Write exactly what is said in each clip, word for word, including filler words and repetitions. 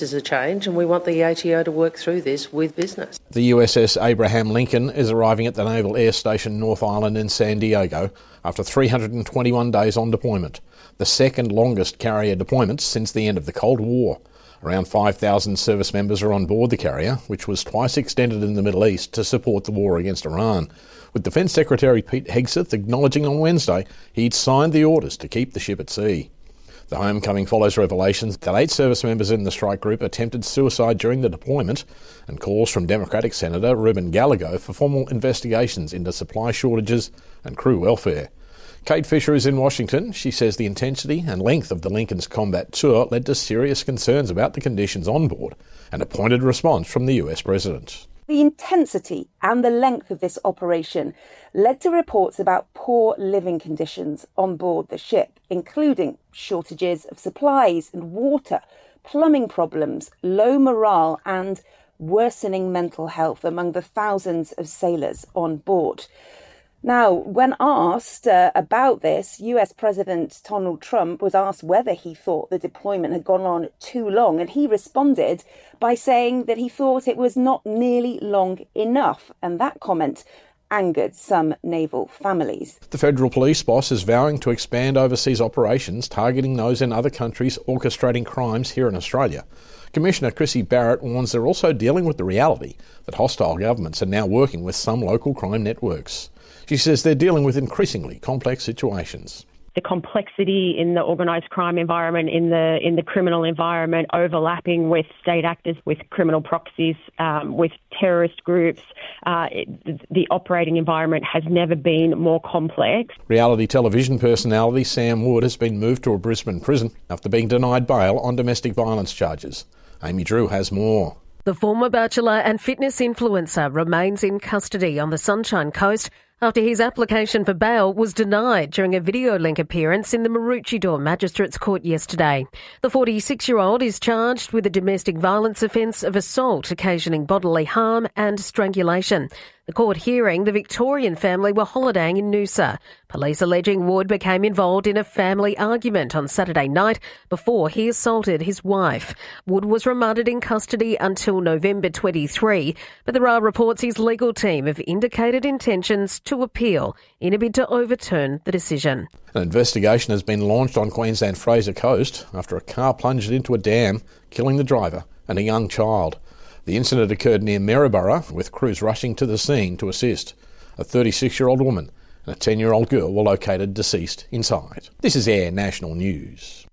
This is a change, and we want the A T O to work through this with business. The U S S Abraham Lincoln is arriving at the Naval Air Station North Island in San Diego after three hundred twenty-one days on deployment, the second longest carrier deployment since the end of the Cold War. Around five thousand service members are on board the carrier, which was twice extended in the Middle East to support the war against Iran, with Defence Secretary Pete Hegseth acknowledging on Wednesday he'd signed the orders to keep the ship at sea. The homecoming follows revelations that eight service members in the strike group attempted suicide during the deployment and calls from Democratic Senator Ruben Gallego for formal investigations into supply shortages and crew welfare. Kate Fisher is in Washington. She says the intensity and length of the Lincoln's combat tour led to serious concerns about the conditions on board and a pointed response from the U S President. The intensity and the length of this operation led to reports about poor living conditions on board the ship, including shortages of supplies and water, plumbing problems, low morale and worsening mental health among the thousands of sailors on board. Now, when asked uh, about this, U S President Donald Trump was asked whether he thought the deployment had gone on too long, and he responded by saying that he thought it was not nearly long enough, and that comment angered some naval families. The federal police boss is vowing to expand overseas operations targeting those in other countries orchestrating crimes here in Australia. Commissioner Chrissy Barrett warns they're also dealing with the reality that hostile governments are now working with some local crime networks. She says they're dealing with increasingly complex situations. The complexity in the organised crime environment, in the in the criminal environment, overlapping with state actors, with criminal proxies, um, with terrorist groups. Uh, it, the operating environment has never been more complex. Reality television personality Sam Wood has been moved to a Brisbane prison after being denied bail on domestic violence charges. Amy Drew has more. The former Bachelor and fitness influencer remains in custody on the Sunshine Coast after his application for bail was denied during a video link appearance in the Maroochydore Magistrates Court yesterday. The forty-six-year-old is charged with a domestic violence offence of assault occasioning bodily harm and strangulation. The court hearing, the Victorian family were holidaying in Noosa. Police alleging Wood became involved in a family argument on Saturday night before he assaulted his wife. Wood was remanded in custody until November twenty-third, but there are reports his legal team have indicated intentions to appeal in a bid to overturn the decision. An investigation has been launched on Queensland Fraser Coast after a car plunged into a dam, killing the driver and a young child. The incident occurred near Maryborough, with crews rushing to the scene to assist. A thirty-six-year-old woman and a ten-year-old girl were located deceased inside. This is Air National News.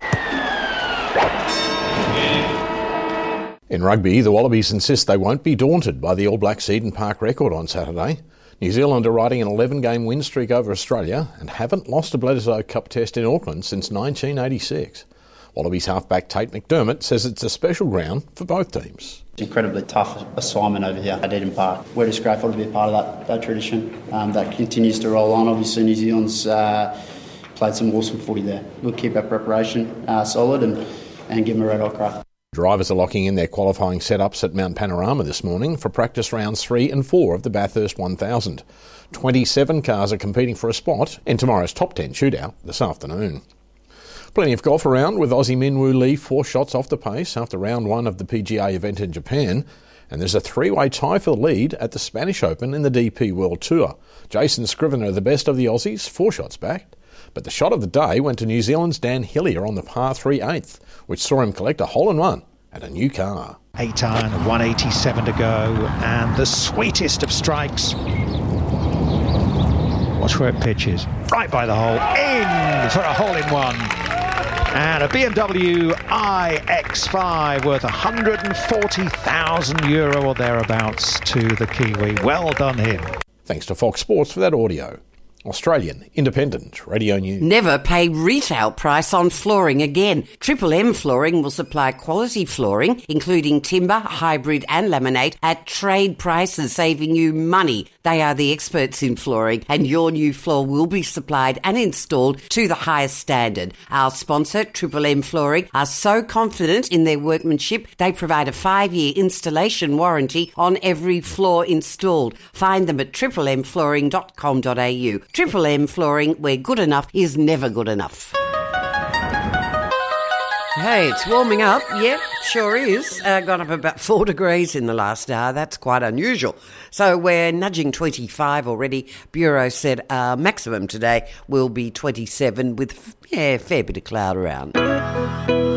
In rugby, the Wallabies insist they won't be daunted by the All Blacks Eden Park record on Saturday. New Zealand are riding an eleven-game win streak over Australia and haven't lost a Bledisloe Cup test in Auckland since nineteen eighty-six. Wallabies halfback Tate McDermott says it's a special ground for both teams. It's an incredibly tough assignment over here at Eden Park. We're just grateful to be a part of that, that tradition um, that continues to roll on. Obviously, New Zealand's uh, played some awesome footy there. We'll keep our preparation uh, solid and, and give them a red hot crack. Drivers are locking in their qualifying setups at Mount Panorama this morning for practice rounds three and four of the Bathurst one thousand. twenty-seven cars are competing for a spot in tomorrow's top ten shootout this afternoon. Plenty of golf around, with Aussie Minwoo Lee four shots off the pace after round one of the P G A event in Japan. And there's a three-way tie for the lead at the Spanish Open in the D P World Tour. Jason Scrivener, the best of the Aussies, four shots back. But the shot of the day went to New Zealand's Dan Hillier on the par three eighth, which saw him collect a hole-in-one and a new car. Eight iron, one eighty-seven to go, and the sweetest of strikes. Watch where it pitches. Right by the hole, in for a hole-in-one. And a B M W i X five worth one hundred forty thousand euro or thereabouts to the Kiwi. Well done him. Thanks to Fox Sports for that audio. Australian Independent Radio News. Never pay retail price on flooring again. Triple M Flooring will supply quality flooring, including timber, hybrid and laminate, at trade prices, saving you money. They are the experts in flooring, and your new floor will be supplied and installed to the highest standard. Our sponsor, Triple M Flooring, are so confident in their workmanship, they provide a five-year installation warranty on every floor installed. Find them at triple m flooring dot com dot a u. Triple M Flooring, where good enough is never good enough. Hey, it's warming up. Yep, sure is. Uh, gone up about four degrees in the last hour. That's quite unusual. So we're nudging twenty-five already. Bureau said our maximum today will be twenty-seven with, yeah, a fair bit of cloud around.